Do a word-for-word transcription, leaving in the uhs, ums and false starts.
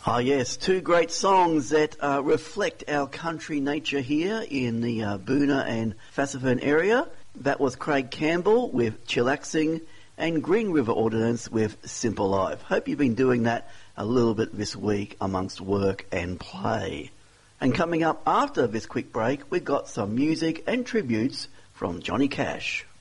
Ah, yes, two great songs that uh, reflect our country nature here in the uh, Boonah and Fassifern area. That was Craig Campbell with Chillaxing and Green River Ordinance with Simple Life. Hope you've been doing that a little bit this week amongst work and play. And coming up after this quick break, we've got some music and tributes from Johnny Cash.